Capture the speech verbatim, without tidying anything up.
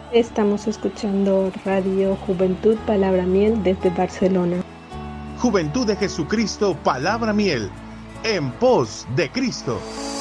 Estamos escuchando Radio Juventud Palabra Miel desde Barcelona. Juventud de Jesucristo, Palabra Miel, en pos de Cristo.